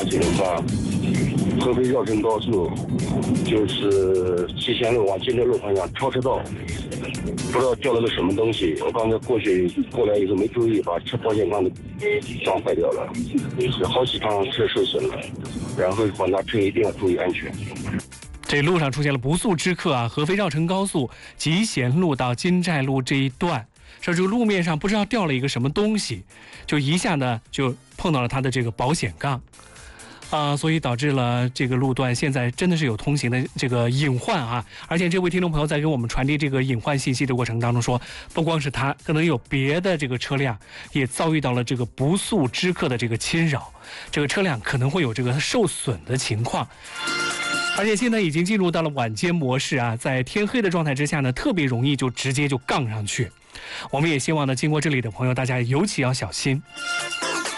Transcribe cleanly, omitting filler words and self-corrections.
去的话，合肥绕城高速就是七贤路往金德路方向超车道，不知道掉了个什么东西。我刚才过来以后没注意，把车保险杠的撞坏掉了，好几趟车受损了。然后广大车一定要注意安全。 这路上出现了不速之客啊！合肥绕城高速集贤路到金寨路这一段，说这个路面上不知道掉了一个什么东西，就一下呢就碰到了他的这个保险杠。所以导致了这个路段现在真的是有通行的这个隐患啊！而且这位听众朋友在给我们传递这个隐患信息的过程当中说，不光是他，可能有别的这个车辆也遭遇到了这个不速之客的这个侵扰，这个车辆可能会有这个受损的情况。而且现在已经进入到了晚间模式啊，在天黑的状态之下呢，特别容易就直接就杠上去。我们也希望呢，经过这里的朋友，大家尤其要小心。